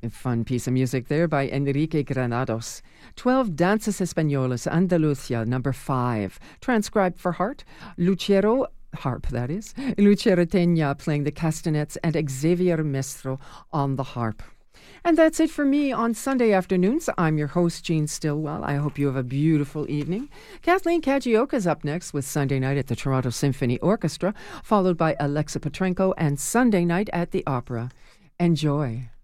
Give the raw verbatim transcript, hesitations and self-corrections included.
A fun piece of music there by Enrique Granados. Twelve Danzas Españolas, Andalusia, number five. Transcribed for harp. Lucero, harp that is. Lucero Teña playing the castanets and Xavier Mestro on the harp. And that's it for me on Sunday afternoons. I'm your host, Jean Stillwell. I hope you have a beautiful evening. Kathleen Kagioka is up next with Sunday Night at the Toronto Symphony Orchestra, followed by Alexa Petrenko and Sunday Night at the Opera. Enjoy.